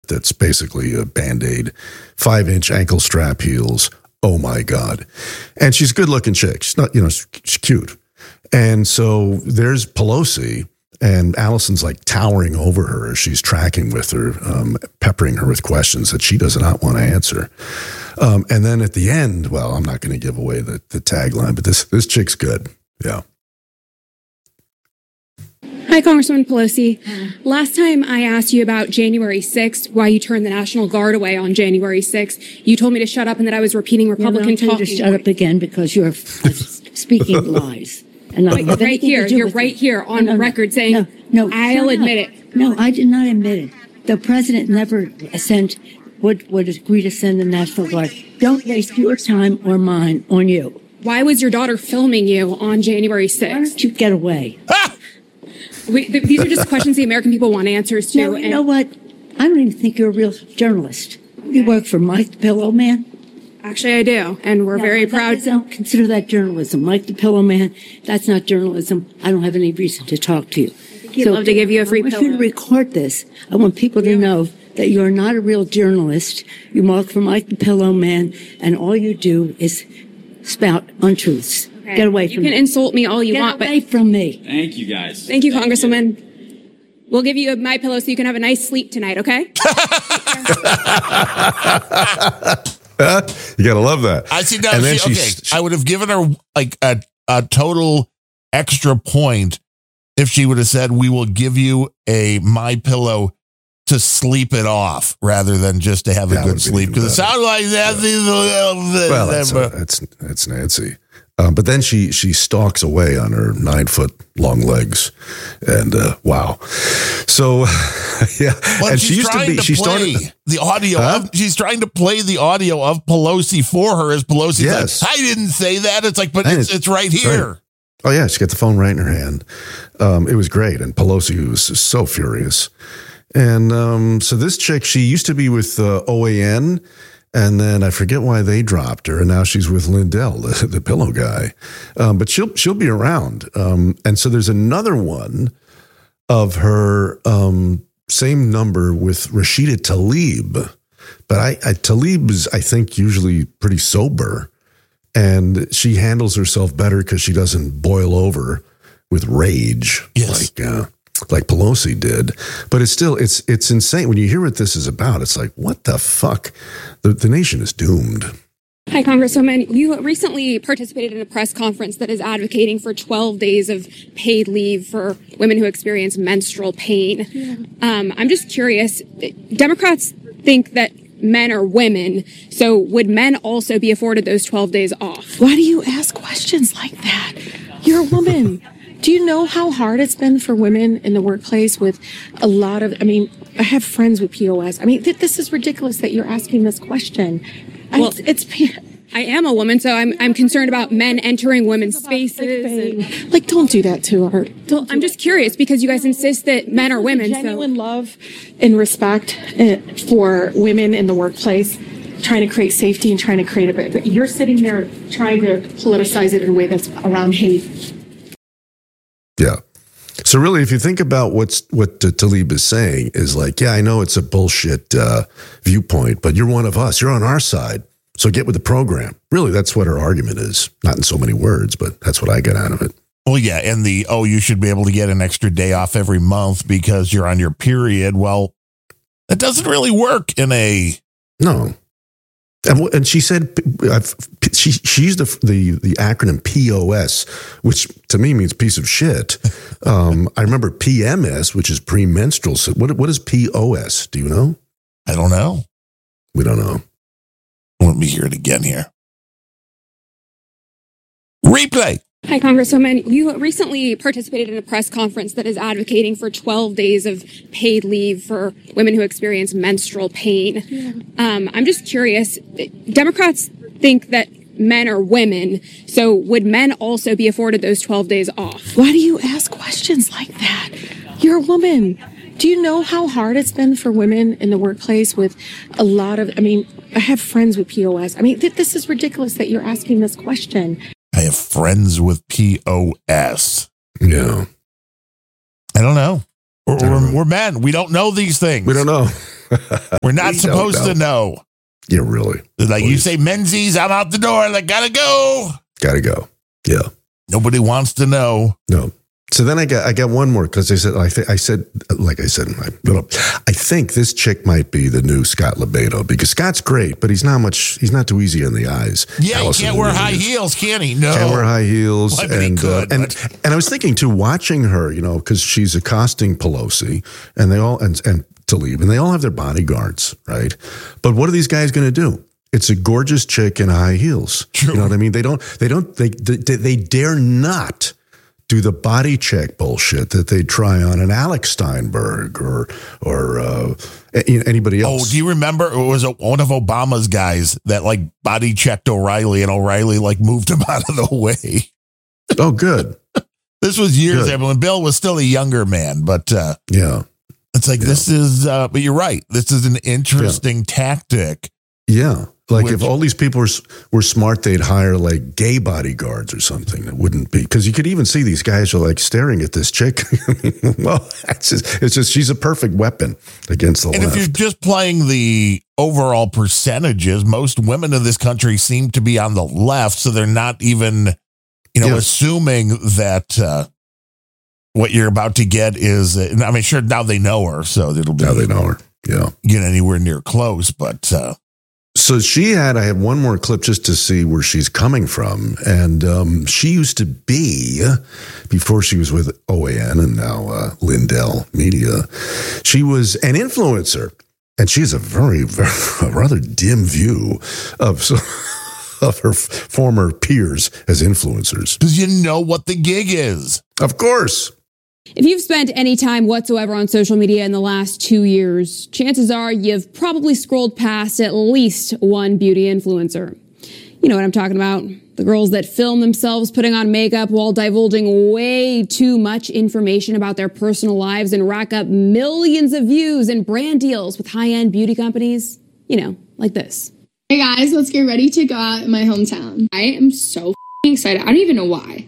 that's basically a Band-Aid, 5-inch ankle strap heels. Oh my God. And she's a good looking chick. She's not, she's cute. And so there's Pelosi, and Allison's like towering over her as she's tracking with her, peppering her with questions that she does not want to answer. And then at the end, well, I'm not going to give away the tagline, but this chick's good. Yeah. Hi, Congresswoman Pelosi. Last time I asked you about January 6th, why you turned the National Guard away on January 6th, you told me to shut up and that I was repeating Republican talking. To shut up again because you're speaking lies. And you're right here on record saying, no, I'll admit it. No, I did not admit it. The president never would agree to send the National Guard. Don't waste your time or mine on you. Why was your daughter filming you on January 6th? Why don't you get away? These are just questions the American people want answers to. No, you know what? I don't even think you're a real journalist. You work for Mike the Pillow Man? Actually, I do, and we're very proud. Don't consider that journalism. Mike the Pillow Man, that's not journalism. I don't have any reason to talk to you. He'd love to give you a free pillow. I want you to record this. I want people to know that you're not a real journalist. You work for Mike the Pillow Man, and all you do is spout untruths. Okay. Get away from me. You can insult me all you want, but... Get away from me. Thank you, guys. Thank you, Congresswoman. We'll give you my pillow so you can have a nice sleep tonight, okay? You gotta love that. I see. Now, I would have given her like a total extra point if she would have said, "We will give you a my pillow to sleep it off," rather than just to have a good sleep. Because it sounded like that. Well, that's Nancy. But then she stalks away on her 9-foot long legs, and wow. So yeah, well, and she used to be. She started the audio. She's trying to play the audio of Pelosi for her as Pelosi. Yes, like, I didn't say that. It's like, but it's right here. Right. Oh yeah, she got the phone right in her hand. It was great, and Pelosi was so furious. And so this chick, she used to be with OAN. And then I forget why they dropped her, and now she's with Lindell, the pillow guy. But she'll be around. And so there's another one of her same number with Rashida Tlaib. But Tlaib is, I think, usually pretty sober, and she handles herself better because she doesn't boil over with rage. Yes. Like Pelosi did. But it's still, it's insane. When you hear what this is about, it's like, what the fuck? The nation is doomed. Hi, Congresswoman. You recently participated in a press conference that is advocating for 12 days of paid leave for women who experience menstrual pain. Yeah. I'm just curious, Democrats think that men are women, so would men also be afforded those 12 days off? Why do you ask questions like that? You're a woman. Do you know how hard it's been for women in the workplace with a lot of, I have friends with POS. This is ridiculous that you're asking this question. Well, I am a woman, so I'm concerned about men entering women's spaces. Don't do that to her. I'm just curious because you guys insist that men are women. Genuine love and respect for women in the workplace, trying to create safety and trying to create a bit. But you're sitting there trying to politicize it in a way that's around hate. Yeah. So really, if you think about what Tlaib is saying is like, yeah, I know it's a bullshit viewpoint, but you're one of us. You're on our side. So get with the program. Really, that's what her argument is. Not in so many words, but that's what I get out of it. Well, yeah. And you should be able to get an extra day off every month because you're on your period. Well, that doesn't really work in a... No. And she said she used the acronym POS, which to me means piece of shit. I remember PMS, which is premenstrual. So what is POS? Do you know? I don't know. We don't know. Let me hear it again here. Replay. Hi, Congresswoman. You recently participated in a press conference that is advocating for 12 days of paid leave for women who experience menstrual pain. Yeah. I'm just curious, Democrats think that men are women, so would men also be afforded those 12 days off? Why do you ask questions like that? You're a woman. Do you know how hard it's been for women in the workplace with a lot of, I have friends with POS. This is ridiculous that you're asking this question. I have friends with POS. Yeah. I don't know. We're men. We don't know these things. We don't know. We're not We supposed don't to know. Yeah, really. Like you say, Menzies, I'm out the door. Like, gotta go. Gotta go. Yeah. Nobody wants to know. No. So then I got one more because I said I think this chick might be the new Scott Lebedo because Scott's great, but he's not too easy on the eyes. Yeah, Allison he can't wear high is. heels, can he? No. Can't wear high heels. Well, I mean, he could, and I was thinking too, watching her, because she's accosting Pelosi and they all and Tlaib, and they all have their bodyguards, right? But what are these guys going to do? It's a gorgeous chick in high heels. True. You know what I mean? They dare not do the body check bullshit that they try on an Alex Steinberg or anybody else. Oh, do you remember? It was one of Obama's guys that like body checked O'Reilly, and O'Reilly like moved him out of the way. Oh, good. This was years Good. ago when Bill was still a younger man, but Yeah. it's like this is. But you're right. This is an interesting tactic. Yeah. Like Which- if all these people were smart, they'd hire like gay bodyguards or something. That wouldn't be because you could even see these guys are like staring at this chick. I mean, well, it's just she's a perfect weapon against the And left. if you're just playing the overall percentages, most women in this country seem to be on the left, so they're not even, Yeah. assuming that what you're about to get is. I mean, sure, now they know her, so it'll be Now they know her. Yeah. get anywhere near close, but. So I had one more clip just to see where she's coming from. And she used to be, before she was with OAN and now Lindell Media, she was an influencer. And she has a rather dim view of her former peers as influencers. Because you know what the gig is. Of course. If you've spent any time whatsoever on social media in the last 2 years, chances are you've probably scrolled past at least one beauty influencer. You know what I'm talking about. The girls that film themselves putting on makeup while divulging way too much information about their personal lives and rack up millions of views and brand deals with high-end beauty companies. Like this. Hey guys, let's get ready to go out in my hometown. I am so excited. I don't even know why.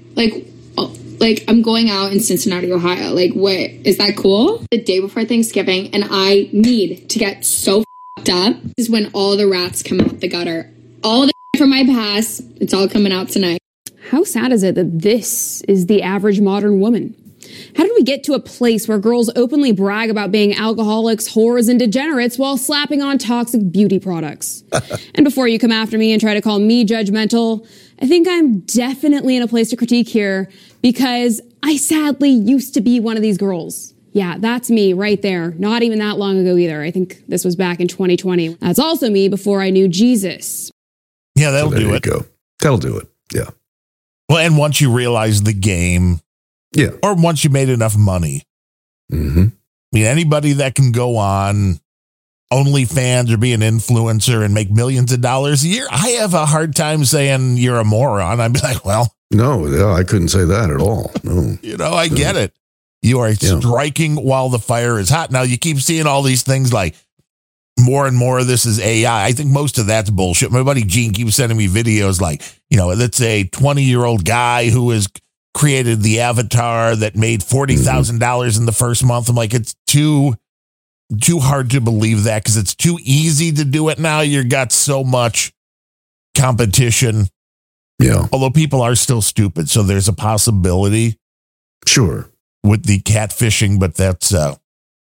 I'm going out in Cincinnati, Ohio. Like, what? Is that cool? The day before Thanksgiving, and I need to get so up. This is when all the rats come out the gutter. All the from my past, it's all coming out tonight. How sad is it that this is the average modern woman? How did we get to a place where girls openly brag about being alcoholics, whores, and degenerates while slapping on toxic beauty products? And before you come after me and try to call me judgmental, I think I'm definitely in a place to critique here because I sadly used to be one of these girls. Yeah, that's me right there. Not even that long ago either. I think this was back in 2020. That's also me before I knew Jesus. Yeah, that'll So there do you it. go. That'll do it. Yeah. Well, and once you realize the game, Yeah. or once you made enough money, Mm-hmm. I mean, anybody that can go on OnlyFans or be an influencer and make millions of dollars a year, I have a hard time saying you're a moron. I'd be like, well, No, yeah, I couldn't say that at all. No. I get it. You are striking while the fire is hot. Now, you keep seeing all these things like more and more of this is AI. I think most of that's bullshit. My buddy Gene keeps sending me videos like, let's say 20-year-old guy who has created the avatar that made $40,000 in the first month. I'm like, it's too hard to believe that because it's too easy to do it now. You've got so much competition. Yeah. Although people are still stupid. So there's a possibility Sure. with the catfishing, but that's Yeah.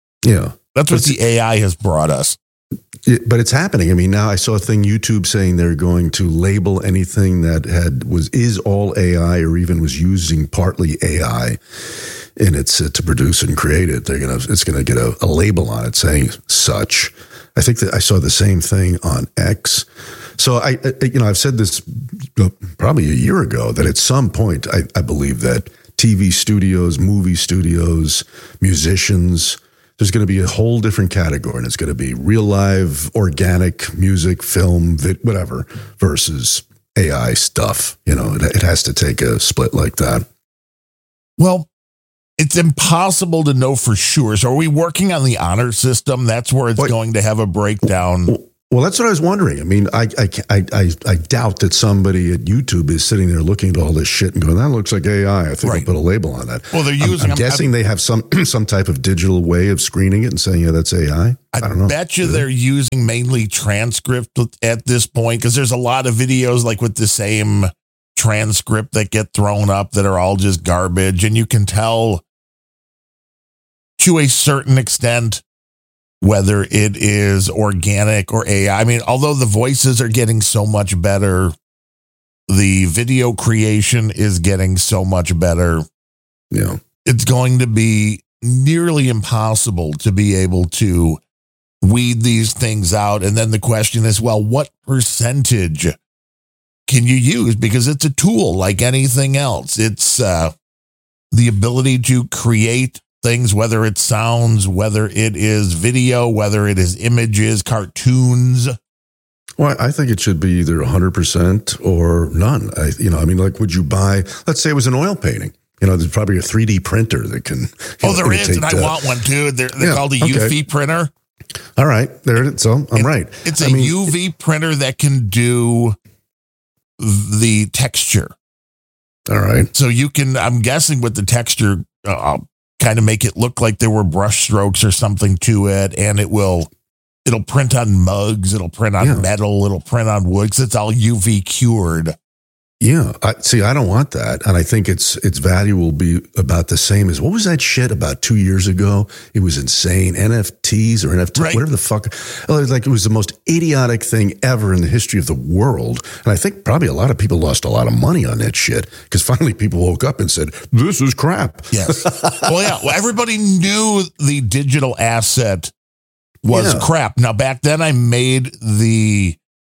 what the AI has brought us. But it's happening. I mean, now I saw a thing YouTube saying they're going to label anything that is all AI or even was using partly AI in its to produce and create it. It's gonna get a label on it saying such. I think that I saw the same thing on X. So I've said this probably a year ago that at some point I believe that TV studios, movie studios, musicians, there's going to be a whole different category, and it's going to be real live, organic music, film, whatever, versus AI stuff. It has to take a split like that. Well, it's impossible to know for sure. So are we working on the honor system? That's where it's going to have a breakdown. Well, that's what I was wondering. I mean, I doubt that somebody at YouTube is sitting there looking at all this shit and going, that looks like AI. I think I'll put a label on that. Well, they're using. I'm guessing they have some type of digital way of screening it and saying, yeah, that's AI. I don't know. I bet you they're using mainly transcript at this point, because there's a lot of videos like with the same transcript that get thrown up that are all just garbage. And you can tell to a certain extent whether it is organic or AI. I mean, although the voices are getting so much better, the video creation is getting so much better. Yeah. It's going to be nearly impossible to be able to weed these things out. And then the question is, well, what percentage can you use? Because it's a tool like anything else. It's the ability to create things, whether it's sounds, whether it is video, whether it is images, cartoons. Well, I think it should be either 100% or none. Like, would you buy, let's say it was an oil painting. There's probably a 3D printer that can. There is, and I want one too. They're called a UV printer. All right, there it is. So I'm right. It's a UV printer that can do the texture. All right. So you can, I'm guessing with the texture, kind of make it look like there were brush strokes or something to it, and it'll print on mugs, it'll print on metal, it'll print on wood, because it's all UV cured. Yeah, I don't want that, and I think its value will be about the same as what was that shit about 2 years ago? It was insane. NFTs or NFT, whatever the fuck. Like, it was the most idiotic thing ever in the history of the world, and I think probably a lot of people lost a lot of money on that shit because finally people woke up and said, "This is crap." Yes. Well, everybody knew the digital asset was crap. Now, back then, I made the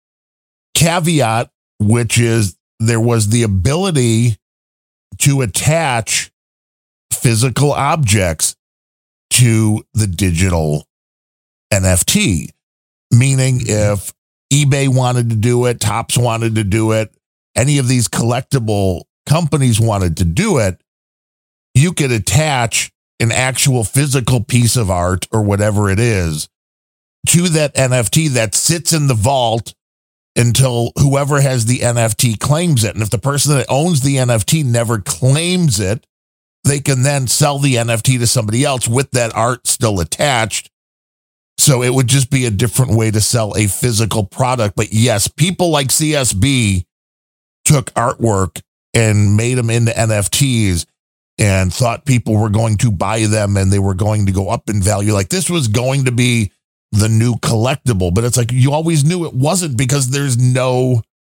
caveat, which is, there was the ability to attach physical objects to the digital NFT, meaning if eBay wanted to do it, Topps wanted to do it, any of these collectible companies wanted to do it, you could attach an actual physical piece of art or whatever it is to that NFT that sits in the vault until whoever has the NFT claims it. And if the person that owns the NFT never claims it, they can then sell the NFT to somebody else with that art still attached. So it would just be a different way to sell a physical product. But yes, people like CSB took artwork and made them into NFTs and thought people were going to buy them and they were going to go up in value. Like, this was going to be the new collectible, but it's like, you always knew it wasn't, because there's no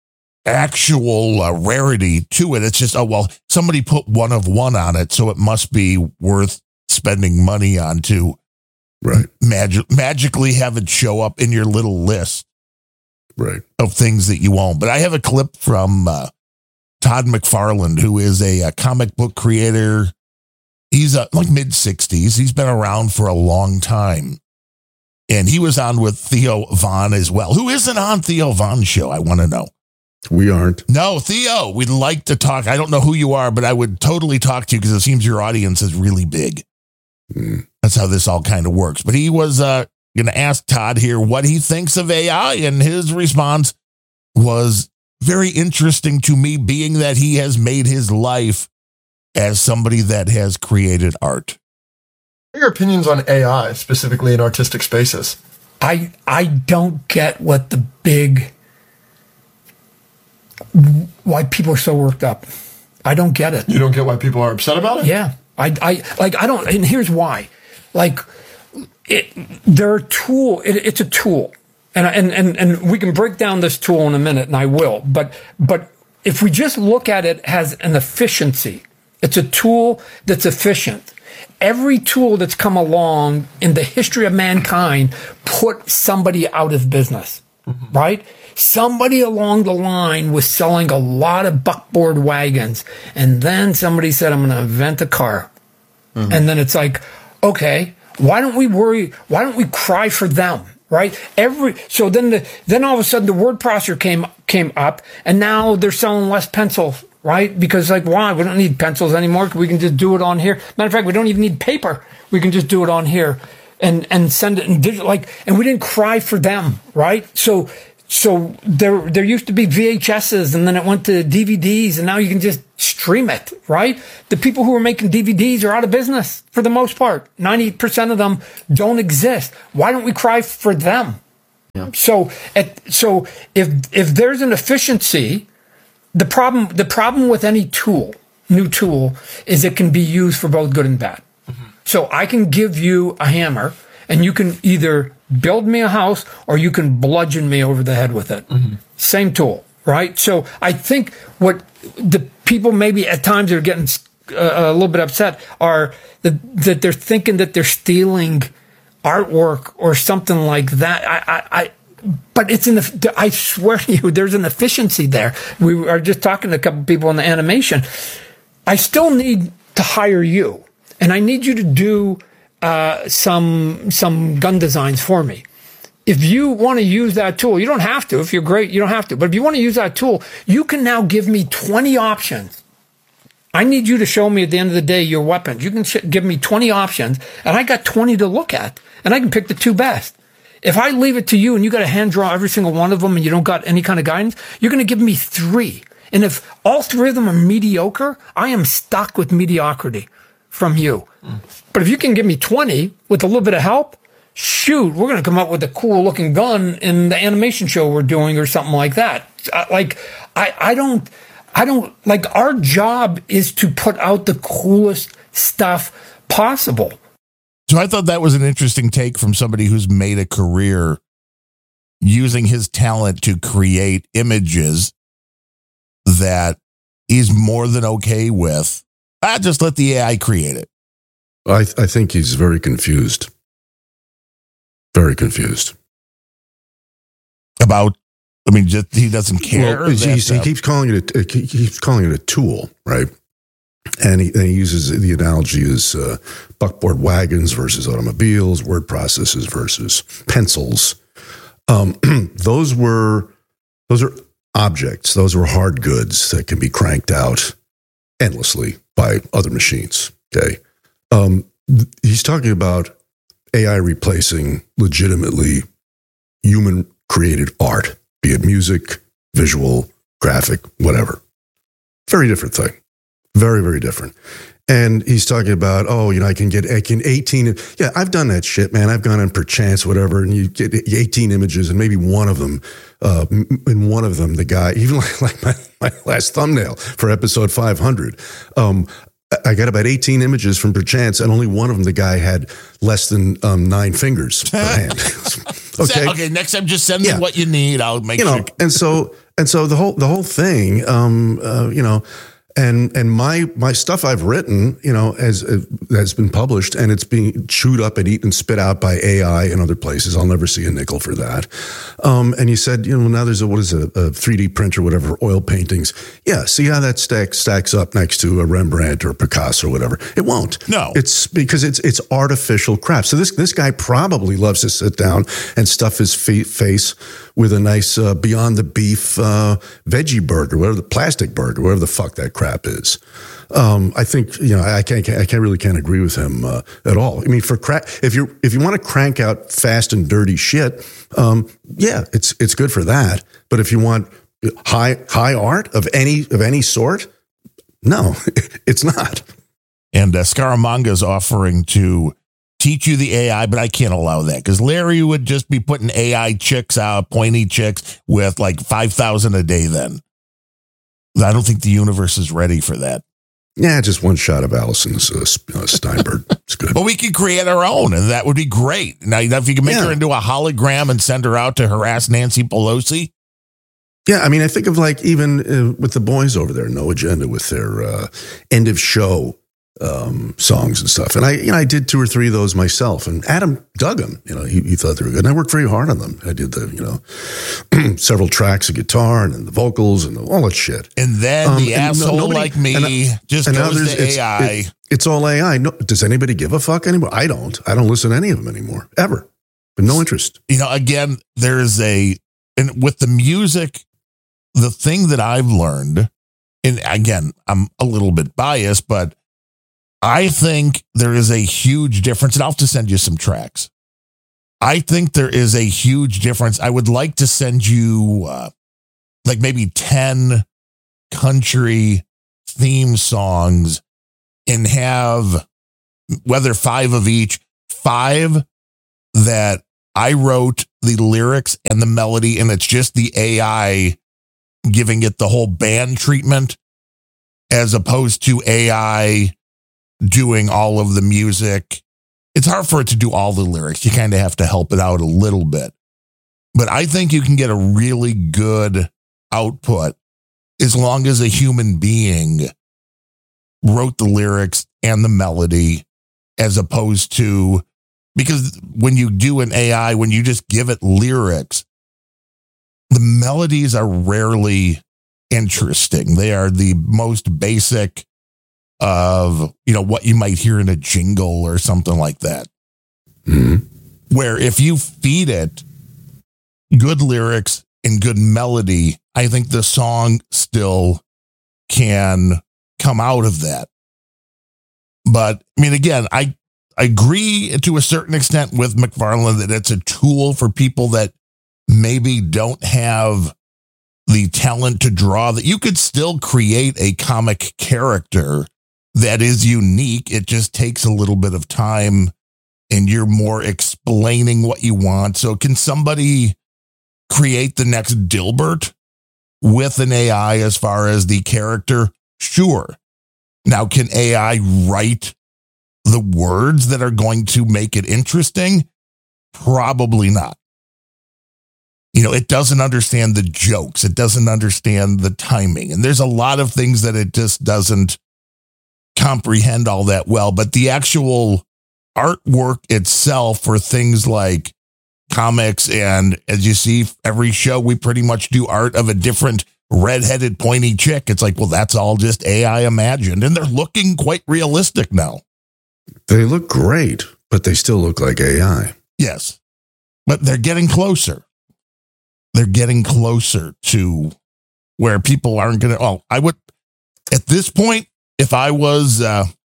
actual rarity to it. It's just, somebody put 1 of 1 on it, so it must be worth spending money on to magically have it show up in your little list of things that you own. But I have a clip from Todd McFarlane, who is a comic book creator. He's like mid-60s. He's been around for a long time. And he was on with Theo Von as well. Who isn't on Theo Von's show? I want to know. We aren't. No, Theo, we'd like to talk. I don't know who you are, but I would totally talk to you because it seems your audience is really big. That's how this all kind of works. But he was going to ask Todd here what he thinks of AI, and his response was very interesting to me, being that he has made his life as somebody that has created art. What are your opinions on AI, specifically in artistic spaces? I don't get what why people are so worked up. I don't get it. You don't get why people are upset about it? Yeah. I don't, and here's why. Like, they're a tool. It's a tool. And we can break down this tool in a minute, and I will. But if we just look at it as an efficiency, it's a tool that's efficient. Every tool that's come along in the history of mankind put somebody out of business, right? Somebody along the line was selling a lot of buckboard wagons, and then somebody said, I'm going to invent a car. And then it's like, okay, why don't we worry? Why don't we cry for them? Right? So then all of a sudden the word processor came up, and now they're selling less pencils, right? Because like, why? We don't need pencils anymore. We can just do it on here. Matter of fact, we don't even need paper. We can just do it on here. and send it in digital, and we didn't cry for them, right? So there used to be VHSs, and then it went to DVDs, and now you can just stream it, right? The people who are making DVDs are out of business for the most part. 90% of them don't exist. Why don't we cry for them? Yeah. So if there's an efficiency, the problem with any new tool, is it can be used for both good and bad. Mm-hmm. So I can give you a hammer, and you can either build me a house or you can bludgeon me over the head with it. Mm-hmm. Same tool, right? So I think what the people maybe at times are getting a little bit upset are that they're thinking that they're stealing artwork or something like that. But I swear to you, there's an efficiency there. We are just talking to a couple people in the animation. I still need to hire you, and I need you to do some gun designs for me. If you want to use that tool, you don't have to. If you're great, you don't have to. But if you want to use that tool, you can now give me 20 options. I need you to show me at the end of the day your weapons. You can give me 20 options, and I got 20 to look at, and I can pick the 2 best. If I leave it to you and you got to hand draw every single one of them and you don't got any kind of guidance, you're going to give me 3. And if all 3 of them are mediocre, I am stuck with mediocrity from you. But if you can give me 20 with a little bit of help, shoot, we're going to come up with a cool looking gun in the animation show we're doing or something like that. I don't our job is to put out the coolest stuff possible. So I thought that was an interesting take from somebody who's made a career using his talent to create images that he's more than okay with. Just let the AI create it. I think he's very confused. Very confused. About, just he doesn't care. Well, he keeps calling it a tool, right? And he uses the analogy as buckboard wagons versus automobiles, word processors versus pencils. Those are objects. Those were hard goods that can be cranked out endlessly by other machines. Okay, he's talking about AI replacing legitimately human-created art, be it music, visual, graphic, whatever. Very different thing. Very, very different. And he's talking about, I can 18. Yeah, I've done that shit, man. I've gone on Perchance, whatever, and you get 18 images, and maybe one of them, the guy, even like my last thumbnail for episode 500, I got about 18 images from Perchance, and only one of them, the guy had less than 9 fingers per hand. Okay, next time just send me what you need. I'll make sure. And so the whole thing, And my stuff I've written, has been published, and it's being chewed up and eaten and spit out by AI and other places. I'll never see a nickel for that. And you said, now there's a 3D printer, whatever, oil paintings. Yeah, see how that stacks up next to a Rembrandt or Picasso or whatever. It won't. No. It's because it's artificial crap. So this guy probably loves to sit down and stuff his face with a nice Beyond the Beef veggie burger, whatever, the plastic burger, whatever the fuck that crap is. I think I can't agree with him at all. I mean, if you want to crank out fast and dirty shit, it's good for that. But if you want high art of any sort, no, it's not. And Scaramanga's offering to teach you the AI, but I can't allow that because Larry would just be putting AI chicks out, pointy chicks with like 5,000 a day then. I don't think the universe is ready for that. Yeah, just one shot of Allison's Steinberg. It's good. But we could create our own, and that would be great. Now, if you can make her into a hologram and send her out to harass Nancy Pelosi. Yeah, I mean, I think of even with the boys over there, No Agenda, with their end of show songs and stuff. And I did 2 or 3 of those myself, and Adam dug them. He thought they were good, and I worked very hard on them. I did several tracks of guitar and then the vocals and all that shit. And then the asshole like me just goes to AI. It's all AI. No, does anybody give a fuck anymore? I don't listen to any of them anymore, ever. But no interest. Again, and with the music, the thing that I've learned, and again, I'm a little bit biased, but I think there is a huge difference, and I'll have to send you some tracks. I think there is a huge difference. I would like to send you like maybe 10 country theme songs and have, whether 5 of each, 5 that I wrote the lyrics and the melody, and it's just the AI giving it the whole band treatment, as opposed to AI doing all of the music. It's hard for it to do all the lyrics. You kind of have to help it out a little bit. But I think you can get a really good output as long as a human being wrote the lyrics and the melody, as opposed to, because when you do an AI, when you just give it lyrics, the melodies are rarely interesting. They are the most basic of, what you might hear in a jingle or something like that. Mm-hmm. Where if you feed it good lyrics and good melody, I think the song still can come out of that. But I mean, again, I agree to a certain extent with McFarlane that it's a tool for people that maybe don't have the talent to draw, that you could still create a comic character that is unique. It just takes a little bit of time and you're more explaining what you want. So can somebody create the next Dilbert with an AI as far as the character? Sure. Now, can AI write the words that are going to make it interesting? Probably not. It doesn't understand the jokes. It doesn't understand the timing. And there's a lot of things that it just doesn't comprehend all that well. But the actual artwork itself for things like comics, and as you see, every show, we pretty much do art of a different redheaded pointy chick. It's like, well, that's all just AI imagined. And they're looking quite realistic now. They look great, but they still look like AI. Yes. But they're getting closer. They're getting closer to where people aren't going to, I would, at this point, if I was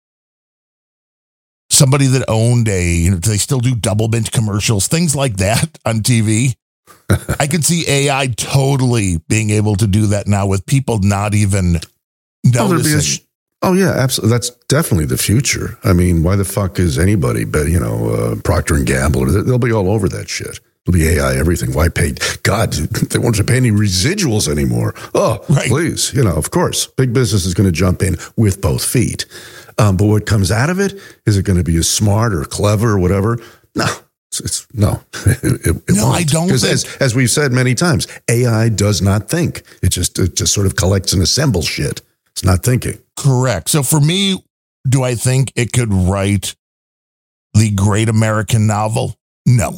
somebody that owned they still do double binge commercials, things like that on TV, I could see AI totally being able to do that now with people not even noticing. Oh, yeah, absolutely. That's definitely the future. I mean, why the fuck is anybody, Procter & Gamble, they'll be all over that shit. It'll be AI, everything. Why pay? God, they won't have to pay any residuals anymore. Oh, right. Please. Of course, big business is going to jump in with both feet. But what comes out of it, is it going to be as smart or clever or whatever? No. No. It won't. I don't. Because as we've said many times, AI does not think. It just sort of collects and assembles shit. It's not thinking. Correct. So for me, do I think it could write the great American novel? No.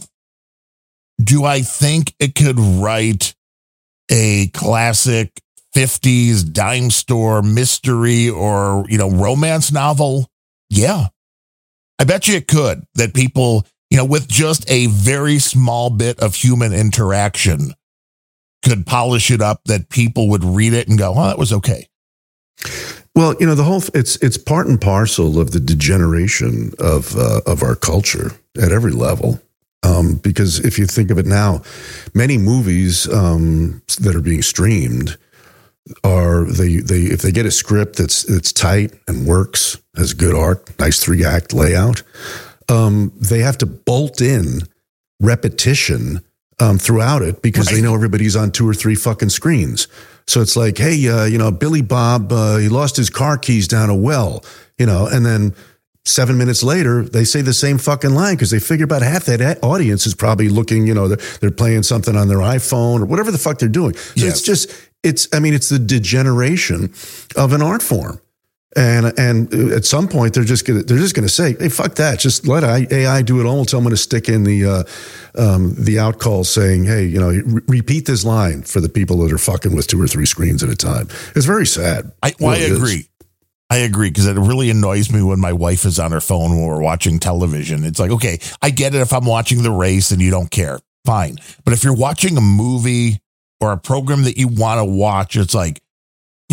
Do I think it could write a classic 50s dime store mystery or, romance novel? Yeah. I bet you it could. That people, with just a very small bit of human interaction could polish it up, that people would read it and go, oh, that was okay. Well, the whole, it's part and parcel of the degeneration of our culture at every level. Because if you think of it now, many movies that are being streamed are if they get a script that's tight and works, has good art, nice 3-act layout, they have to bolt in repetition throughout it because they know everybody's on 2 or 3 fucking screens. So it's like, hey, Billy Bob, he lost his car keys down a well, and then 7 minutes later, they say the same fucking line because they figure about half that audience is probably looking, they're playing something on their iPhone or whatever the fuck they're doing. So yes. It's the degeneration of an art form. And at some point they're just gonna say, hey, fuck that. Just let AI do it all. We'll tell them to stick in the out call saying, hey, repeat this line for the people that are fucking with 2 or 3 screens at a time. It's very sad. I agree. I agree, because it really annoys me when my wife is on her phone when we're watching television. It's like, okay, I get it if I'm watching the race and you don't care. Fine. But if you're watching a movie or a program that you want to watch, it's like,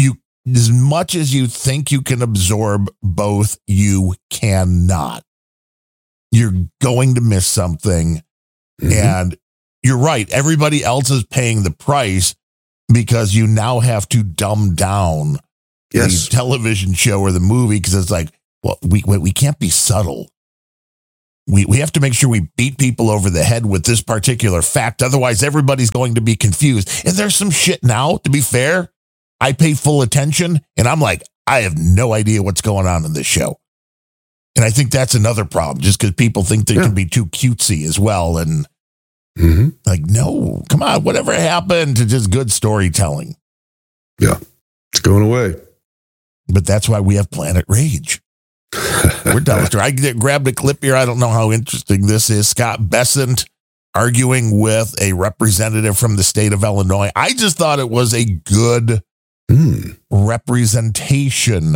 as much as you think you can absorb both, you cannot. You're going to miss something. Mm-hmm. And you're right. Everybody else is paying the price because you now have to dumb down the television show or the movie because it's like, well, we can't be subtle. We have to make sure we beat people over the head with this particular fact. Otherwise, everybody's going to be confused. And there's some shit now, to be fair. I pay full attention and I'm like, I have no idea what's going on in this show. And I think that's another problem, just because people think they can be too cutesy as well. And like, no, come on, whatever happened to just good storytelling? Yeah, it's going away. But that's why we have Planet Rage. We're done with her. I grabbed a clip here. I don't know how interesting this is. Scott Bessent arguing with a representative from the state of Illinois. I just thought it was a good representation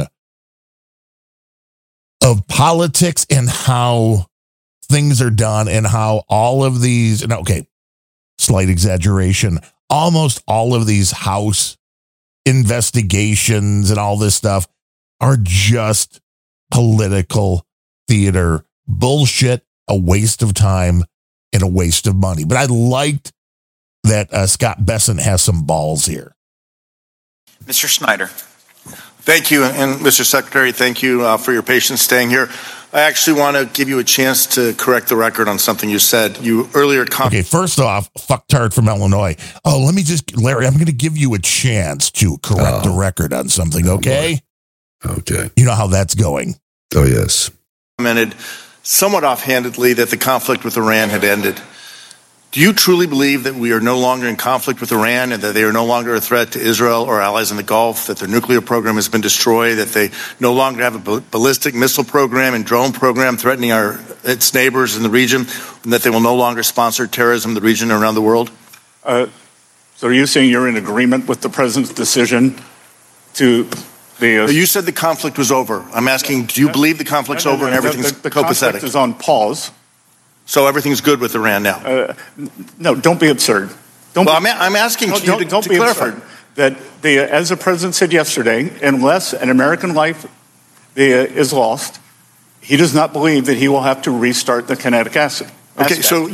of politics and how things are done and how all of these, and okay, slight exaggeration, almost all of these House investigations and all this stuff are just political theater bullshit, a waste of time and a waste of money. But I liked that Scott Bessent has some balls here. Mr. Snyder. Thank you. And Mr. Secretary, thank you for your patience staying here. I actually want to give you a chance to correct the record on something you said. You earlier... Okay, first off, fucktard from Illinois. Oh, let me just... Larry, I'm going to give you a chance to correct the record on something, okay? Okay. You know how that's going. Oh, yes. Commented somewhat offhandedly that the conflict with Iran had ended. Do you truly believe that we are no longer in conflict with Iran and that they are no longer a threat to Israel or allies in the Gulf, that their nuclear program has been destroyed, that they no longer have a ballistic missile program and drone program threatening its neighbors in the region, and that they will no longer sponsor terrorism in the region and around the world? So are you saying you're in agreement with the president's decision to... You said the conflict was over. I'm asking, do you believe the conflict's over and everything's copacetic? The conflict is on pause. So everything's good with Iran now? No, don't be absurd. I'm asking you to clarify. Absurd. That as the president said yesterday, unless an American life is lost, he does not believe that he will have to restart the kinetic acid. Okay, so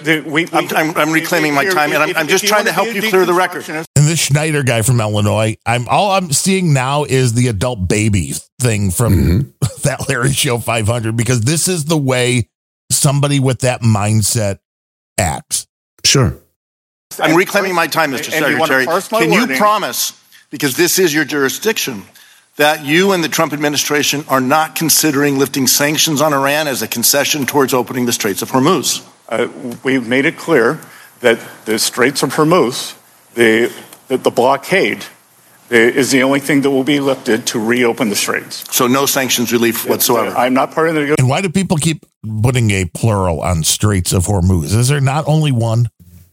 I'm reclaiming my time, and I'm just trying to help you clear the record. And this Schneider guy from Illinois, all I'm seeing now is the adult baby thing from that Larry Show 500, because this is the way somebody with that mindset acts. Sure. I'm reclaiming my time, Mr. Secretary. Can you promise, because this is your jurisdiction, that you and the Trump administration are not considering lifting sanctions on Iran as a concession towards opening the Straits of Hormuz? We've made it clear that the Straits of Hormuz, the blockade, is the only thing that will be lifted to reopen the Straits. So no sanctions relief whatsoever? I'm not part of the... And why do people keep putting a plural on Straits of Hormuz? Is there not only one?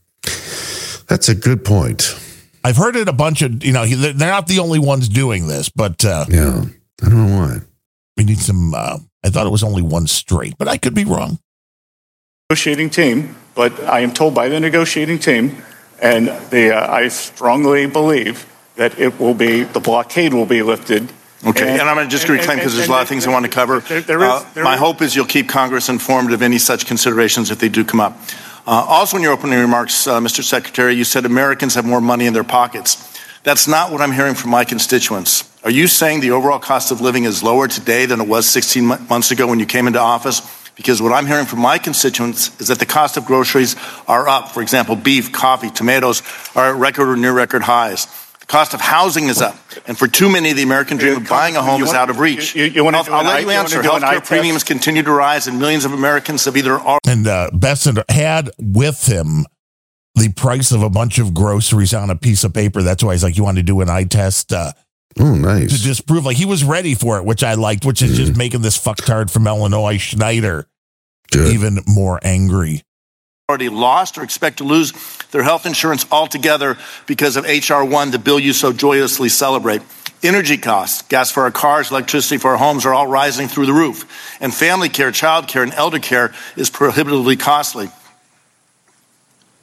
That's a good point. I've heard it a bunch of, they're not the only ones doing this, but... yeah, I don't know why. We need some, I thought it was only one strait, but I could be wrong. Negotiating team, but I am told by the negotiating team, and I strongly believe that the blockade will be lifted. Okay, and I'm going to just reclaim because there's a lot of things I want to cover. My hope is you'll keep Congress informed of any such considerations if they do come up. Also in your opening remarks, Mr. Secretary, you said Americans have more money in their pockets. That's not what I'm hearing from my constituents. Are you saying the overall cost of living is lower today than it was 16 months ago when you came into office? Because what I'm hearing from my constituents is that the cost of groceries are up. For example, beef, coffee, tomatoes are at record or near record highs. The cost of housing is up. And for too many, the American dream of buying a home is out of reach. I'll let you answer. Healthcare premiums continue to rise, and millions of Americans have either already... And Bessent had with him the price of a bunch of groceries on a piece of paper. That's why he's like, you want to do an eye test? Nice. To disprove, like he was ready for it, which I liked, which is just making this fucktard from Illinois, Schneider, even more angry. Already lost or expect to lose their health insurance altogether because of H.R. 1, the bill you so joyously celebrate. Energy costs, gas for our cars, electricity for our homes are all rising through the roof. And family care, child care, and elder care is prohibitively costly.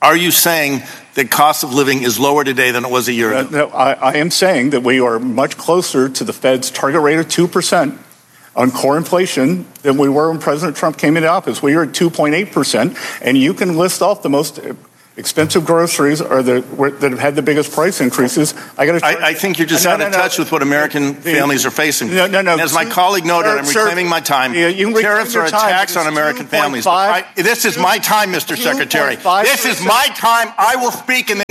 Are you saying that cost of living is lower today than it was a year ago? No, I am saying that we are much closer to the Fed's target rate of 2% on core inflation than we were when President Trump came into office. We are at 2.8%, and you can list off the most expensive groceries or that have had the biggest price increases. I think you're just out of touch with what American families are facing. No. As my colleague noted, I'm reclaiming my time. Tariffs are a tax on American families. This is my time, Mr. Secretary. This is my time. I will speak in the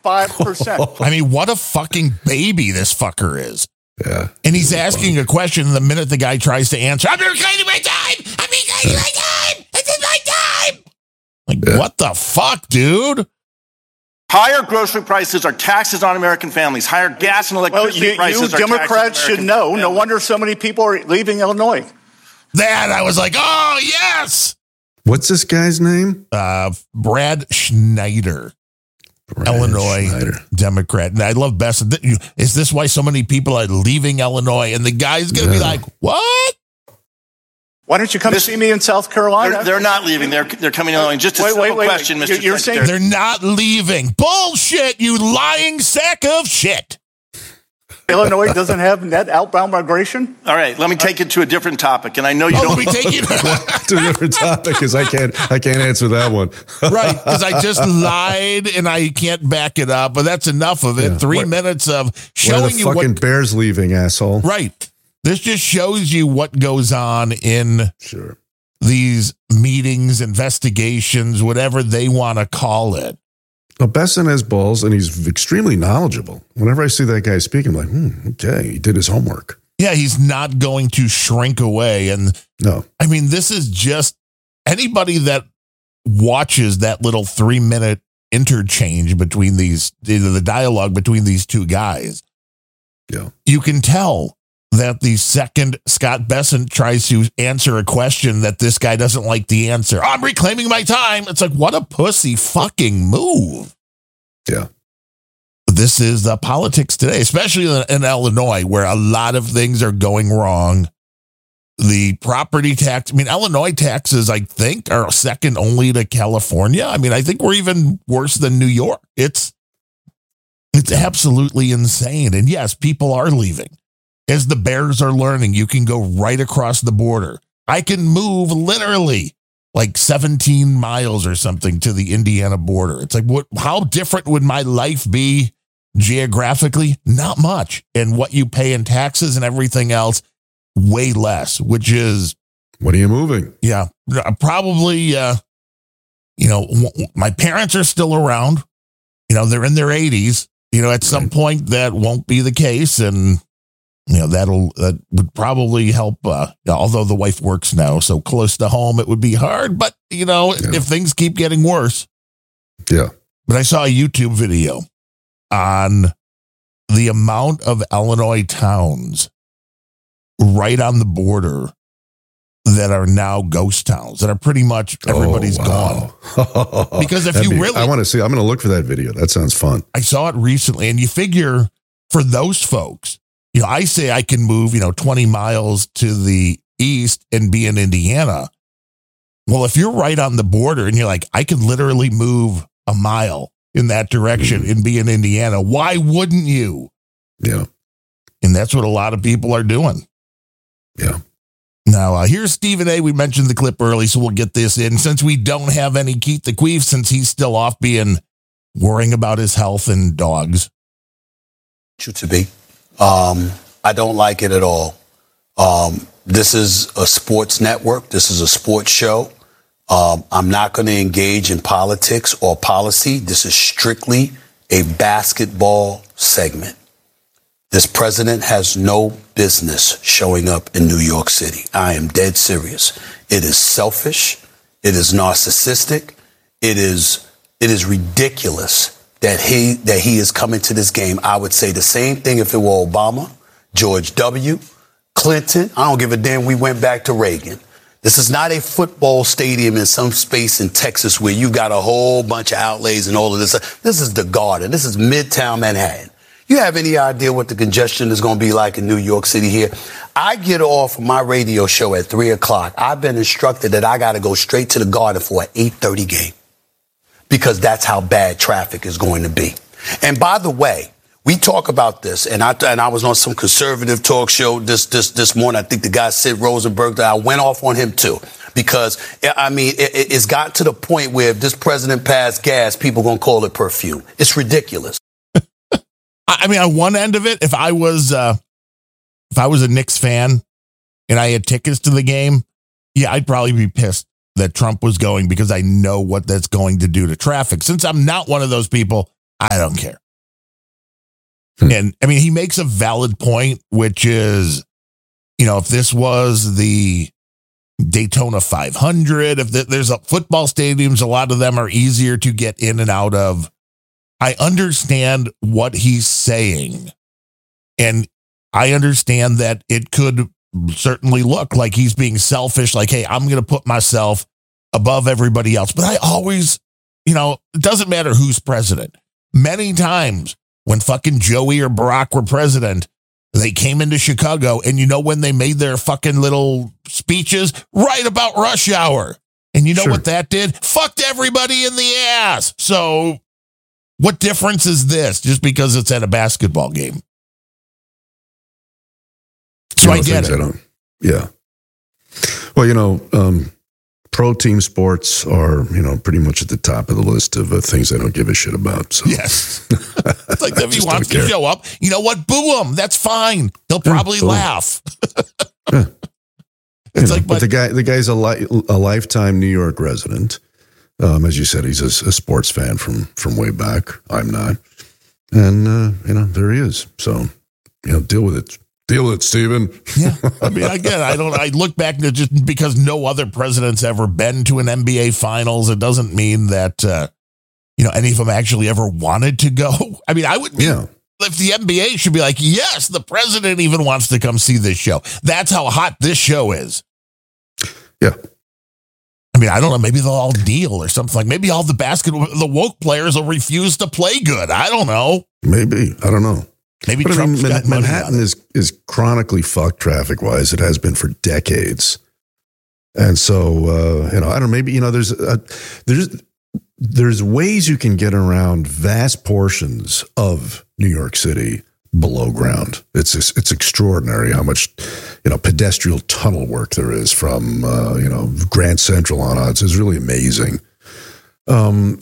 2.5%. I mean, what a fucking baby this fucker is. Yeah. And he's asking a question the minute the guy tries to answer. I'm reclaiming my time. I'm reclaiming my time. This is my time. Like, what the fuck, dude? Higher grocery prices are taxes on American families. Higher gas and electricity prices are Democrats should know. No wonder so many people are leaving Illinois. That I was like, oh, yes. What's this guy's name? Brad Schneider. Illinois Democrat. And I love Best. Is this why so many people are leaving Illinois? And the guy's going to be like, what? Why don't you come see me in South Carolina? They're not leaving. They're coming to Illinois. Just a simple question, Mr. You're Secretary. They're not leaving. Bullshit, you lying sack of shit. Illinois doesn't have net outbound migration? All right, let me take it to a different topic. And I know you don't. Let me take it to a different topic because I can't answer that one. Right, because I just lied and I can't back it up. But that's enough of it. 3 minutes of showing you what the fucking Bears leaving, asshole. Right. This just shows you what goes on in these meetings, investigations, whatever they want to call it. Well, Besson has balls, and he's extremely knowledgeable. Whenever I see that guy speak, I'm like, okay, he did his homework. Yeah, he's not going to shrink away. And no, I mean, this is just anybody that watches that little 3-minute interchange between these, the dialogue between these two guys. Yeah, you can tell that the second Scott Bessent tries to answer a question that this guy doesn't like the answer. I'm reclaiming my time. It's like, what a pussy fucking move. Yeah. This is the politics today, especially in Illinois, where a lot of things are going wrong. The property tax, I mean, Illinois taxes, I think, are second only to California. I mean, I think we're even worse than New York. It's absolutely insane. And yes, people are leaving. As the Bears are learning, you can go right across the border. I can move literally like 17 miles or something to the Indiana border. It's like, how different would my life be geographically? Not much. And what you pay in taxes and everything else, way less, which is... What are you moving? Yeah, probably, my parents are still around. They're in their 80s. At some point that won't be the case. And that would probably help. Although the wife works now, so close to home, it would be hard. But if things keep getting worse, yeah. But I saw a YouTube video on the amount of Illinois towns right on the border that are now ghost towns, that are pretty much everybody's gone. Because if you really, I want to see. I'm going to look for that video. That sounds fun. I saw it recently, and you figure for those folks. I say I can move, 20 miles to the east and be in Indiana. Well, if you're right on the border and you're like, I can literally move a mile in that direction and be in Indiana, why wouldn't you? Yeah. And that's what a lot of people are doing. Yeah. Now, here's Stephen A. We mentioned the clip early, so we'll get this in. Since we don't have any Keith the Queef, since he's still off worrying about his health and dogs. To be. I don't like it at all. This is a sports network. This is a sports show. I'm not going to engage in politics or policy. This is strictly a basketball segment. This president has no business showing up in New York City. I am dead serious. It is selfish. It is narcissistic. It is ridiculous that he is coming to this game. I would say the same thing if it were Obama, George W., Clinton. I don't give a damn. We went back to Reagan. This is not a football stadium in some space in Texas where you got a whole bunch of outlays and all of this. This is the Garden. This is Midtown Manhattan. You have any idea what the congestion is going to be like in New York City here? I get off my radio show at 3 o'clock. I've been instructed that I got to go straight to the Garden for an 8:30 game. because that's how bad traffic is going to be. And by the way, we talk about this, and I was on some conservative talk show this morning. I think the guy Sid Rosenberg, that I went off on him too, because I mean it's got to the point where if this president passed gas, people gonna call it perfume. It's ridiculous. I mean, on one end of it, if I was a Knicks fan and I had tickets to the game, yeah, I'd probably be pissed that Trump was going, because I know what that's going to do to traffic. Since I'm not one of those people, I don't care. And I mean, he makes a valid point, which is, you know, if this was the Daytona 500, if there's football stadiums, a lot of them are easier to get in and out of. I understand what he's saying. And I understand that it could certainly look like he's being selfish, like, hey, I'm going to put myself above everybody else. But I always, you know, it doesn't matter who's president. Many times when fucking Joey or Barack were president, they came into Chicago, and you know when they made their fucking little speeches? Right about rush hour. And you know what that did? Fucked everybody in the ass. So what difference is this just because it's at a basketball game? So I get it. Yeah. Well, you know, pro team sports are, you know, pretty much at the top of the list of things I don't give a shit about. So. Yes. It's like if he wants to show up, you know what? Boo him. That's fine. He'll probably laugh. Yeah. It's like, but the guy's a lifetime New York resident. As you said, he's a sports fan from way back. I'm not. And, you know, there he is. So, you know, deal with it. Deal with it, Stephen. Yeah. I mean, again, I look back to just because no other president's ever been to an NBA finals. It doesn't mean that, you know, any of them actually ever wanted to go. I mean, I would be, if the NBA should be like, yes, the president even wants to come see this show. That's how hot this show is. Yeah. I mean, I don't know. Maybe they'll all deal or something. Like maybe all the woke players will refuse to play good. I don't know. Maybe. I don't know. Maybe but Trump's got money Manhattan is chronically fucked traffic wise. It has been for decades. And so, you know, I don't know, maybe, you know, there's ways you can get around vast portions of New York City below ground. It's extraordinary how much, you know, pedestrian tunnel work there is from, you know, Grand Central on out. It's really amazing. And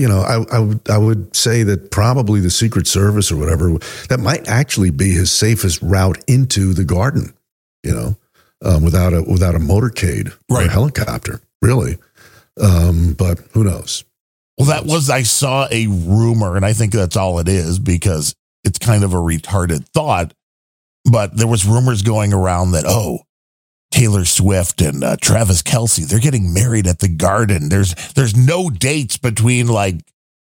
I would say that probably the Secret Service or whatever, that might actually be his safest route into the Garden, you know, without a motorcade or a helicopter, really. But who knows? Well, I saw a rumor, and I think that's all it is because it's kind of a retarded thought, but there was rumors going around that, Taylor Swift and Travis Kelce, they're getting married at the Garden. There's no dates between like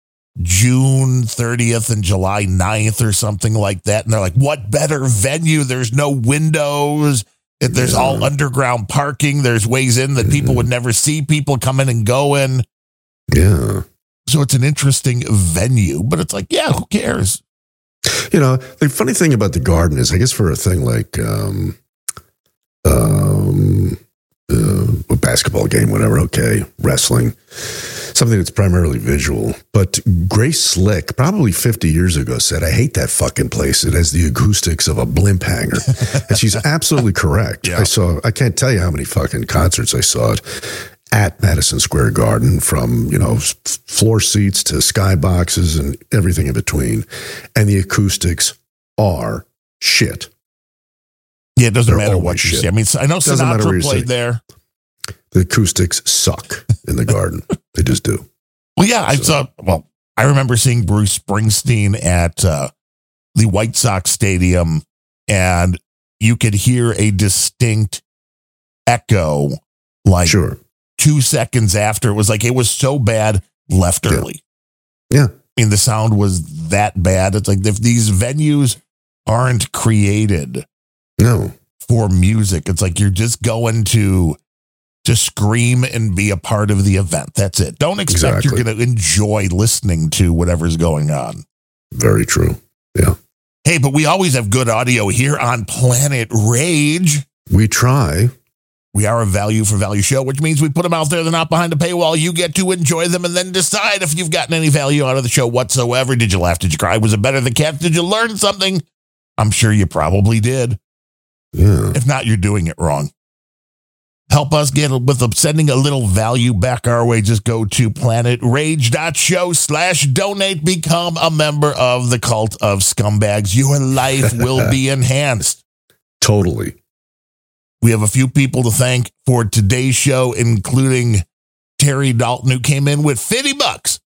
June 30th and July 9th or something like that. And they're like, what better venue? There's no windows. There's all underground parking. There's ways in that people would never see people coming and going. Yeah. So it's an interesting venue, but it's like, yeah, who cares? You know, the funny thing about the Garden is, I guess for a thing like a basketball game, whatever, okay, wrestling, something that's primarily visual. But Grace Slick, probably 50 years ago, said, I hate that fucking place. It has the acoustics of a blimp hangar. And she's absolutely correct. Yeah. I can't tell you how many fucking concerts I saw at Madison Square Garden, from, you know, floor seats to skyboxes and everything in between. And the acoustics are shit. Yeah, it doesn't matter what you see. I mean, I know Sinatra played there. The acoustics suck in the Garden. They just do. Well, yeah, I remember seeing Bruce Springsteen at the White Sox Stadium, and you could hear a distinct echo like 2 seconds after. It was like, it was so bad, left early. Yeah. I mean, the sound was that bad. It's like, if these venues aren't created for music, it's like you're just going to scream and be a part of the event. That's it. Don't expect you're going to enjoy listening to whatever's going on. Very true. Yeah. Hey, but we always have good audio here on Planet Rage. We try. We are a value for value show, which means we put them out there. They're not behind a paywall. You get to enjoy them and then decide if you've gotten any value out of the show whatsoever. Did you laugh? Did you cry? Was it better than Cats? Did you learn something? I'm sure you probably did. Yeah. If not, you're doing it wrong. Help us get with sending a little value back our way. Just go to planetrage.show/donate. Become a member of the Cult of Scumbags. Your life will be enhanced. Totally. We have a few people to thank for today's show, including Terry Dalton, who came in with $50.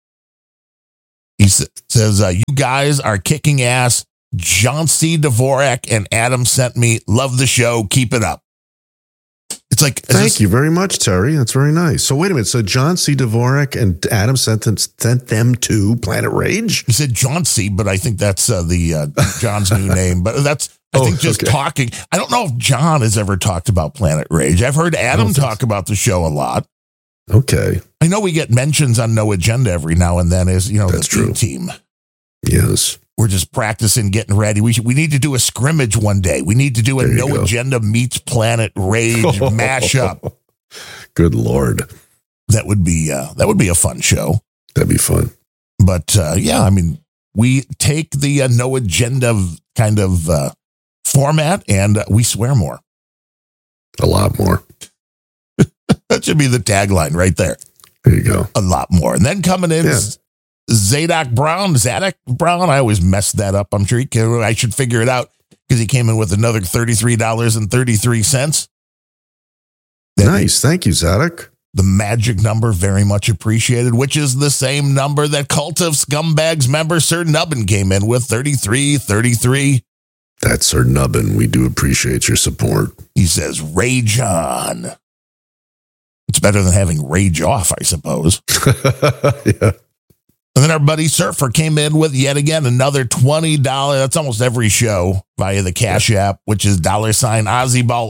He says, you guys are kicking ass. John C. Dvorak and Adam sent me. Love the show. Keep it up. It's like, thank you very much, Terry. That's very nice. So wait a minute. So John C. Dvorak and Adam sent them to Planet Rage? He said John C., but I think that's John's new name. But that's, I think just talking. I don't know if John has ever talked about Planet Rage. I've heard Adam talk about the show a lot. Okay. I know we get mentions on No Agenda every now and then as, that's the team. Yes. We're just practicing, getting ready. We need to do a scrimmage one day. We need to do a No Agenda meets Planet Rage mashup. Good Lord. That would be a fun show. That'd be fun. But we take the No Agenda kind of format and we swear more. A lot more. That should be the tagline right there. There you go. A lot more. And then coming in, Zadok Brown. I always mess that up. I'm sure I should figure it out because he came in with another $33.33. Nice. Thank you, Zadok. The magic number, very much appreciated, which is the same number that Cult of Scumbags member Sir Nubbin came in with, $33.33. That's Sir Nubbin. We do appreciate your support. He says, rage on. It's better than having rage off, I suppose. Yeah. And then our buddy Surfer came in with yet again another $20. That's almost every show via the Cash App, which is $Ozzyball,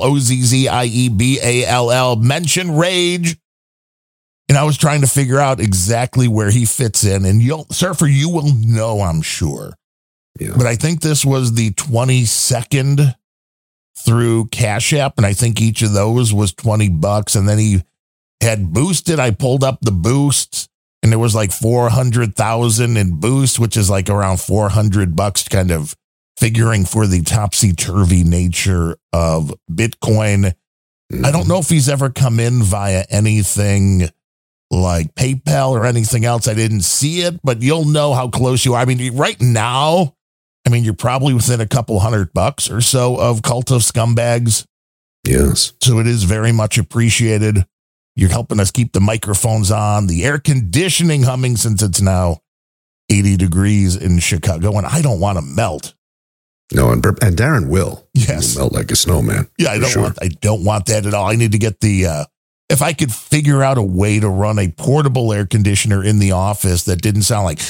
OZZIEBALL. Mention rage. And I was trying to figure out exactly where he fits in. And Surfer, you will know, I'm sure. Yeah. But I think this was the 22nd through Cash App. And I think each of those was $20. And then he had boosted. I pulled up the boosts. And there was like 400,000 in boost, which is like around $400, kind of figuring for the topsy-turvy nature of Bitcoin. I don't know if he's ever come in via anything like PayPal or anything else. I didn't see it, but you'll know how close you are. I mean, right now, you're probably within a couple $100 or so of Cult of Scumbags. Yes. So it is very much appreciated. You're helping us keep the microphones on, the air conditioning humming since it's now 80 degrees in Chicago, and I don't want to melt. No, and Darren will. Yes. He'll melt like a snowman. Yeah, I don't want that at all. I need to get if I could figure out a way to run a portable air conditioner in the office that didn't sound like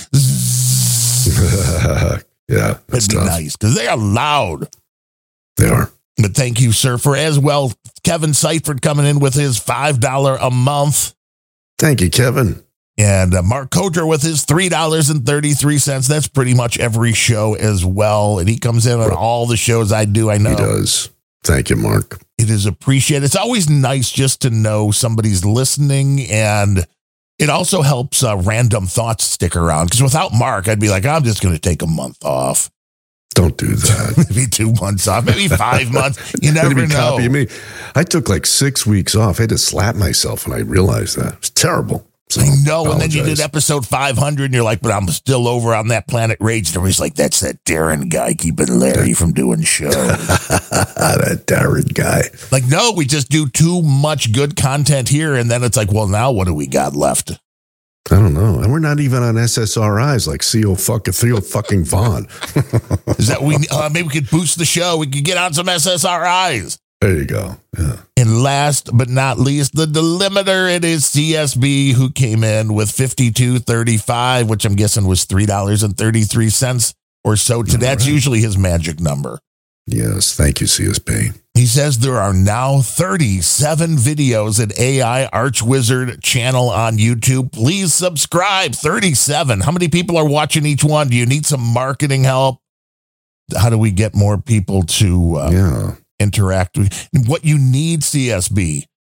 yeah, that'd be nice because they are loud. They are. But thank you, Surfer, as well. Kevin Seifert coming in with his $5 a month. Thank you, Kevin. And Mark Coder with his $3.33. That's pretty much every show as well. And he comes in on all the shows I do. I know. He does. Thank you, Mark. It is appreciated. It's always nice just to know somebody's listening. And it also helps Random Thoughts stick around. Because without Mark, I'd be like, I'm just going to take a month off. Don't do that. Maybe 2 months off, maybe 5 months. You never know. Copy me. I took like 6 weeks off. I had to slap myself when I realized that. It was terrible. So I know. And then you did episode 500 and you're like, but I'm still over on that Planet Rage. And everybody's like, that's that Darren guy keeping Larry from doing show. That Darren guy. Like, no, we just do too much good content here. And then it's like, well, now what do we got left? I don't know. And we're not even on SSRIs like Theo fucking Vaughn. Is that maybe we could boost the show. We could get on some SSRIs. There you go. Yeah. And last but not least, the delimiter. It is CSB who came in with $52.35, which I'm guessing was $3.33 or so. That's usually his magic number. Yes. Thank you, CSB. He says there are now 37 videos at AI Archwizard channel on YouTube. Please subscribe. 37. How many people are watching each one? Do you need some marketing help? How do we get more people to interact with what you need, CSB?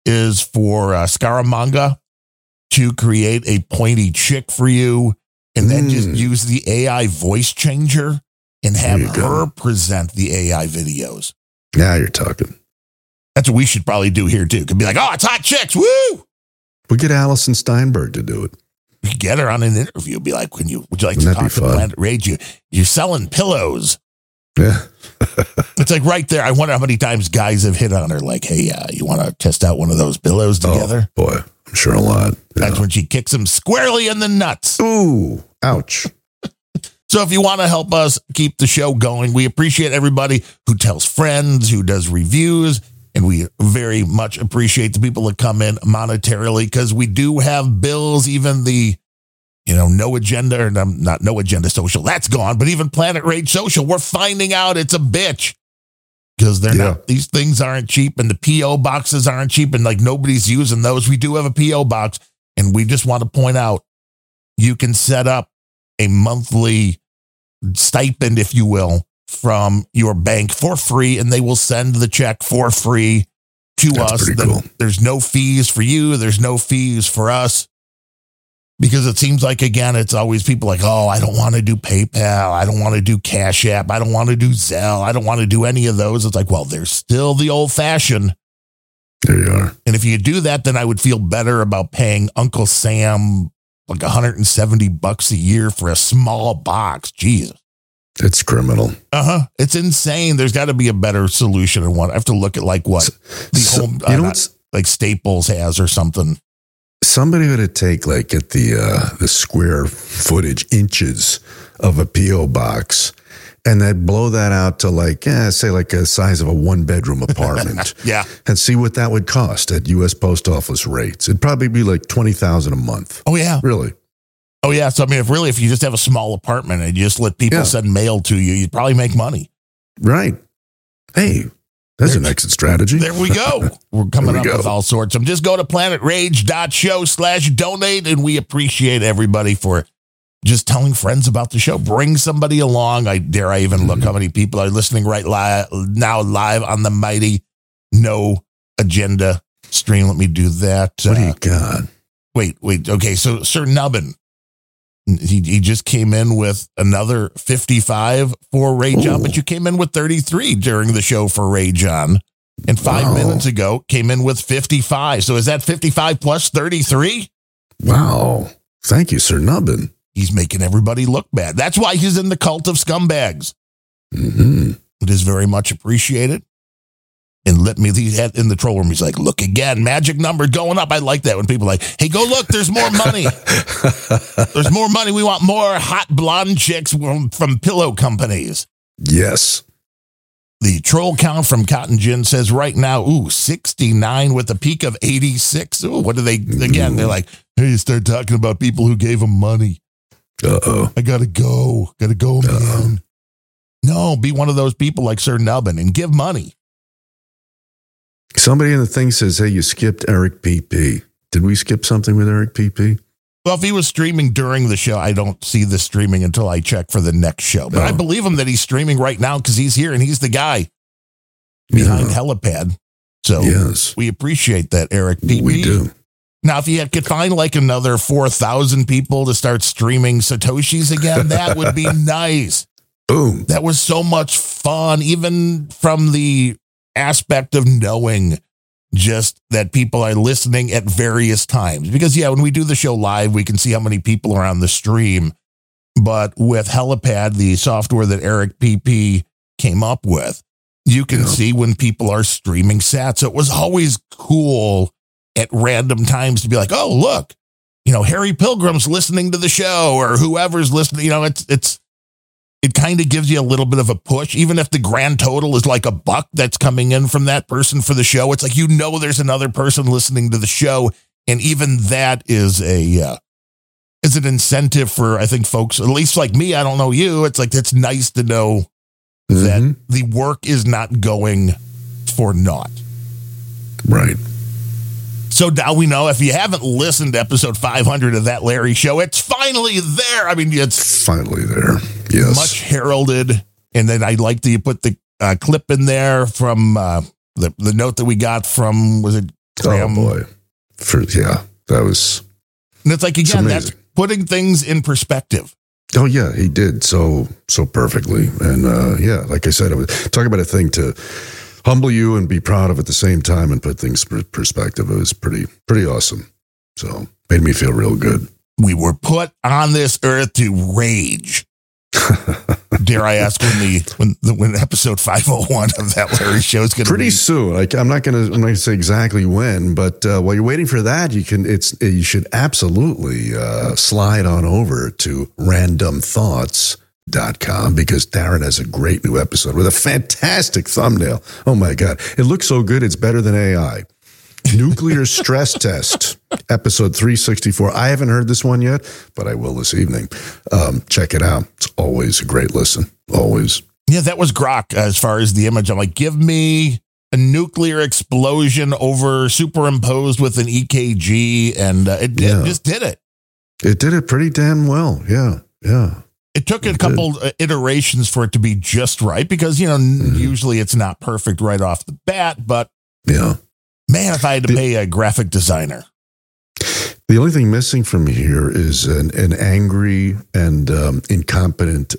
is for Scaramanga to create a pointy chick for you and then just use the AI voice changer and have her present the AI videos. Now you're talking. That's what we should probably do here too. Could be like, oh, it's hot chicks. Woo! We get Allison Steinberg to do it. We could get her on an interview. Be like, would you like to talk to Planet Rage? You're selling pillows. Yeah. It's like right there. I wonder how many times guys have hit on her. Like, hey, you want to test out one of those pillows together? Oh, boy, I'm sure a lot. Yeah. That's when she kicks him squarely in the nuts. Ooh, ouch. So if you want to help us keep the show going, we appreciate everybody who tells friends, who does reviews, and we very much appreciate the people that come in monetarily because we do have bills, even the No Agenda, or not No Agenda Social, that's gone. But even Planet Rage Social, we're finding out it's a bitch because they're not. These things aren't cheap, and the PO boxes aren't cheap, and like nobody's using those. We do have a PO box, and we just want to point out you can set up a monthly stipend, if you will, from your bank for free, and they will send the check for free to us. Cool. There's no fees for you. There's no fees for us. Because it seems like, again, it's always people like, oh, I don't want to do PayPal. I don't want to do Cash App. I don't want to do Zelle. I don't want to do any of those. It's like, well, there's still the old fashioned. There you are. And if you do that, then I would feel better about paying Uncle Sam like $170 a year for a small box. Jesus. It's criminal. It's insane. There's got to be a better solution. And one, I have to look at like what the home, like Staples has or something. Somebody ought to take like at the square footage inches of a PO box, and then blow that out to like say like a size of a 1-bedroom apartment. Yeah, and see what that would cost at U.S. Post Office rates. It'd probably be like $20,000 a month. Oh yeah, really. Oh yeah. So I mean, if you just have a small apartment and you just let people send mail to you, you'd probably make money. Right. Hey. That's an exit strategy. There we go. We're coming up with all sorts. Just go to planetrage.show/donate, and we appreciate everybody for just telling friends about the show. Bring somebody along. I even look how many people are listening right now live on the mighty No Agenda stream. Let me do that. What do you got? Wait. Okay, so Sir Nubbin, he just came in with another 55 for Rage On, but you came in with 33 during the show for Rage On. And 5 minutes ago, came in with 55. So is that 55 plus 33? Wow. Thank you, Sir Nubbin. He's making everybody look bad. That's why he's in the cult of scumbags. Mm-hmm. It is very much appreciated. And he had in the troll room, he's like, look again, magic number going up. I like that when people are like, hey, go look, there's more money. There's more money. We want more hot blonde chicks from pillow companies. Yes. The troll count from Cotton Gin says right now, 69 with a peak of 86. Ooh, what do they, again, they're like, hey, start talking about people who gave them money. Uh-oh. I gotta go, man. No, be one of those people like Sir Nubbin and give money. Somebody in the thing says, hey, you skipped Eric PP. Did we skip something with Eric PP? Well, if he was streaming during the show, I don't see the streaming until I check for the next show. But I believe him that he's streaming right now because he's here and he's the guy behind Helipad. So we appreciate that, Eric PP. We do. Now, if you could find like another 4,000 people to start streaming Satoshis again, that would be nice. Boom. That was so much fun, even from the aspect of knowing just that people are listening at various times. Because, when we do the show live, we can see how many people are on the stream. But with Helipad, the software that Eric PP came up with, you can see when people are streaming sats. So it was always cool at random times to be like, oh, look, Harry Pilgrim's listening to the show or whoever's listening. It kind of gives you a little bit of a push, even if the grand total is like $1 that's coming in from that person for the show. It's like, there's another person listening to the show. And even that is an incentive for, I think, folks, at least like me, I don't know you. It's like, it's nice to know that the work is not going for naught. Right. So now we know if you haven't listened to episode 500 of That Larry Show, it's finally there. I mean, it's finally there. Yes. Much heralded. And then I'd like that you put the clip in there from the note that we got from, was it Oh boy. That was. And it's like, again, that's putting things in perspective. Oh yeah, he did so perfectly. And like I said, it was talking about a thing to humble you and be proud of at the same time and put things in perspective. It was pretty awesome. So made me feel real good. We were put on this earth to rage. Dare I ask when episode 501 of that Larry show is going to be? Pretty soon. Like I'm not going to say exactly when, but while you're waiting for that, you should absolutely slide on over to randomthoughts.com because Darren has a great new episode with a fantastic thumbnail. Oh my God. It looks so good. It's better than AI. Nuclear stress test, episode 364. I haven't heard this one yet, but I will this evening. Check it out. It's always a great listen. Always. Yeah, that was Grok as far as the image. I'm like, give me a nuclear explosion superimposed with an EKG. And it just did it. It did it pretty damn well. Yeah. Yeah. It took a couple iterations for it to be just right because, usually it's not perfect right off the bat, but yeah. Man, if I had to pay a graphic designer. The only thing missing from here is an angry and incompetent,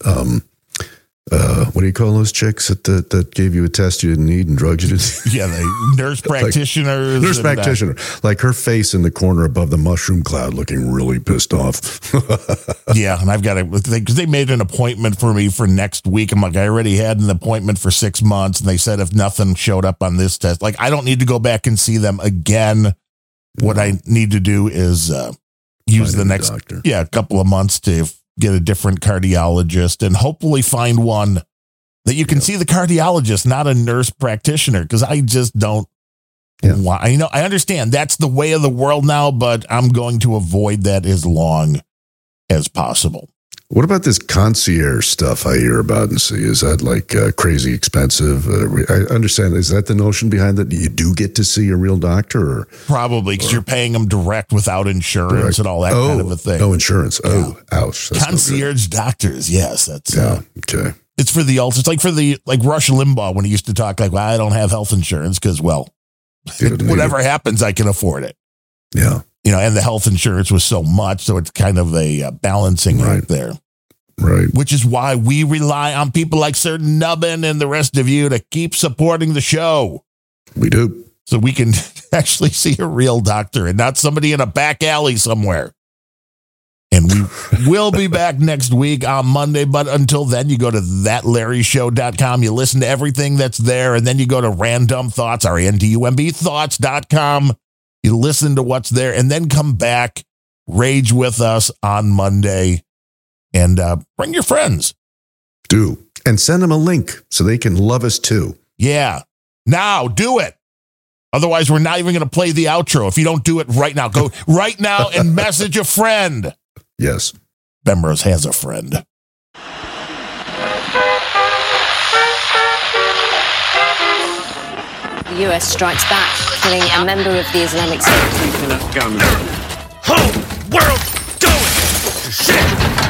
what do you call those chicks that gave you a test you didn't need and drugs you didn't need? Yeah, the nurse practitioners. Nurse practitioner. Like her face in the corner above the mushroom cloud looking really pissed off. Yeah, and I've got to, because they made an appointment for me for next week. I'm like, I already had an appointment for 6 months, and they said if nothing showed up on this test, like I don't need to go back and see them again. What I need to do is use the next couple of months to get a different cardiologist and hopefully find one that you can see the cardiologist, not a nurse practitioner, because I just don't. I understand that's the way of the world now, but I'm going to avoid that as long as possible. What about this concierge stuff I hear about and see? Is that like crazy expensive? I understand. Is that the notion behind that? You do get to see a real doctor? Or probably because you're paying them direct without insurance and all that kind of a thing. No insurance. Oh, ouch. That's concierge doctors. Yes. That's okay. It's for the ultras. Like for like Rush Limbaugh when he used to talk like, well, I don't have health insurance because, whatever happens, I can afford it. Yeah. And the health insurance was so much, so it's kind of a balancing act there. Right. Which is why we rely on people like Sir Nubbin and the rest of you to keep supporting the show. We do. So we can actually see a real doctor and not somebody in a back alley somewhere. And we will be back next week on Monday. But until then, you go to thatlarryshow.com. You listen to everything that's there. And then you go to Random Thoughts, RANDUMB thoughts.com. You listen to what's there and then come back, rage with us on Monday, and bring your friends. Do. And send them a link so they can love us too. Yeah. Now do it. Otherwise, we're not even going to play the outro. If you don't do it right now, go right now and message a friend. Yes. Bemrose has a friend. The US strikes back, killing a member of the Islamic State. Whole world going to shit!